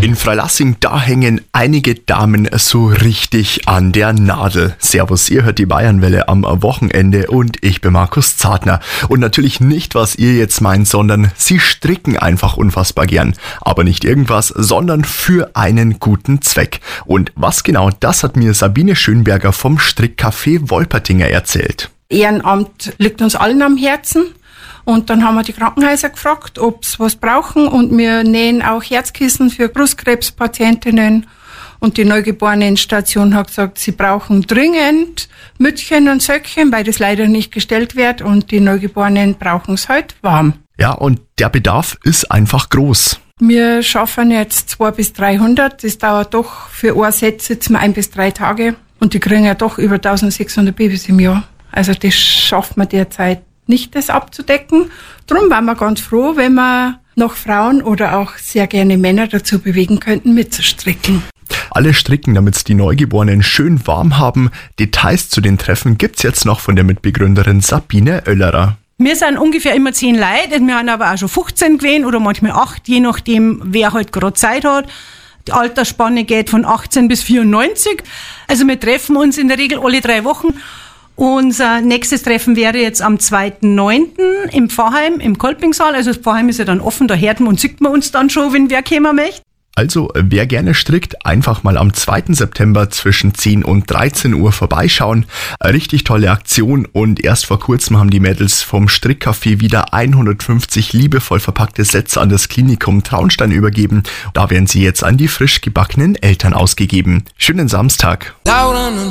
In Freilassing, da hängen einige Damen so richtig an der Nadel. Servus, ihr hört die Bayernwelle am Wochenende und ich bin Markus Zartner. Und natürlich nicht, was ihr jetzt meint, sondern sie stricken einfach unfassbar gern. Aber nicht irgendwas, sondern für einen guten Zweck. Und was genau, das hat mir Sabine Schönberger vom Strickcafé Wolpertinger erzählt. Ehrenamt liegt uns allen am Herzen. Und dann haben wir die Krankenhäuser gefragt, ob sie was brauchen. Und wir nähen auch Herzkissen für Brustkrebspatientinnen. Und die Neugeborenenstation hat gesagt, sie brauchen dringend Mützchen und Söckchen, weil das leider nicht gestellt wird. Und die Neugeborenen brauchen es halt warm. Ja, und der Bedarf ist einfach groß. Wir schaffen jetzt 200 bis 300. Das dauert doch für ein Set sitzen wir 1 bis 3 Tage. Und die kriegen ja doch über 1600 Babys im Jahr. Also das schafft man derzeit nicht, das abzudecken. Darum waren wir ganz froh, wenn wir noch Frauen oder auch sehr gerne Männer dazu bewegen könnten, mitzustricken. Alle stricken, damit es die Neugeborenen schön warm haben. Details zu den Treffen gibt's jetzt noch von der Mitbegründerin Sabine Oellerer. Wir sind ungefähr immer 10 Leute, wir haben aber auch schon 15 gewesen oder manchmal 8, je nachdem, wer halt gerade Zeit hat. Die Altersspanne geht von 18 bis 94. Also wir treffen uns in der Regel alle 3 Wochen. Unser nächstes Treffen wäre jetzt am 2.9. im Pfarrheim, im Kolpingsaal. Also das Pfarrheim ist ja dann offen, da hört man und sieht man uns dann schon, wenn wer kommen möchte. Also, wer gerne strickt, einfach mal am 2. September zwischen 10 und 13 Uhr vorbeischauen. Eine richtig tolle Aktion und erst vor kurzem haben die Mädels vom Strickcafé wieder 150 liebevoll verpackte Sets an das Klinikum Traunstein übergeben. Da werden sie jetzt an die frisch gebackenen Eltern ausgegeben. Schönen Samstag.